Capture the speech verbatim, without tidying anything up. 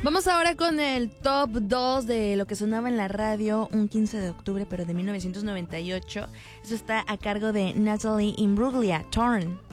Vamos ahora con el top dos de lo que sonaba en la radio un quince de octubre, pero de mil novecientos noventa y ocho. Eso está a cargo de Natalie Imbruglia, Torn.